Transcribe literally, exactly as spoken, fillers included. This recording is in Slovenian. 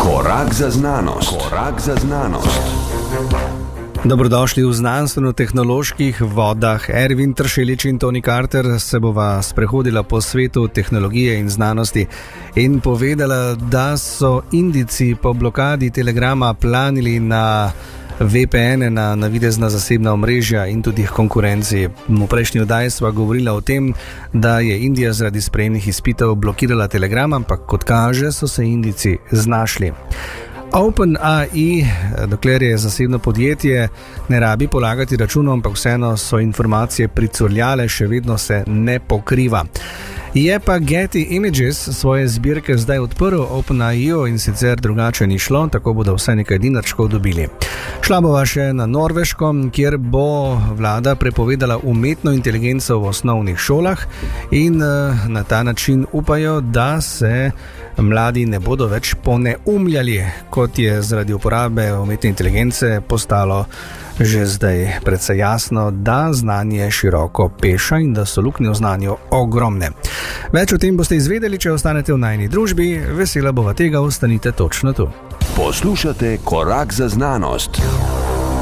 Korak za znanost. Korak za znanost. Dobrodošli v znanstveno-tehnoloških vodah. Ervin Tršelič in Toni Carter se bova sprehodila po svetu tehnologije in znanosti in povedala, da so Indijci po blokadi Telegrama planili na V P N-e, na navidezna zasebna omrežja in tudi konkurenci. V prejšnji oddaji sva govorila o tem, da je Indija zaradi sprejemnih izpitov blokirala Telegram, ampak kot kaže, so se Indijci znašli. OpenAI, dokler je zasebno podjetje, ne rabi polagati računov, ampak vseeno so informacije pricurljale, še vedno se ne pokriva. Je pa Getty Images svoje zbirke zdaj odprl OpenAI-u in sicer drugače ni šlo, tako bodo vsaj nekaj dinarčkov dobili. Šla bova še na Norveško, kjer bo vlada prepovedala umetno inteligenco v osnovnih šolah in na ta način upajo, da se mladi ne bodo več poneumljali, kot je zaradi uporabe umetne inteligence postalo že zdaj precej jasno, da znanje široko peša in da so luknje v znanju ogromne. Več o tem boste izvedeli, če ostanete v najini družbi. Vesela bova tega, ostanite točno tu. Poslušate Korak za znanost.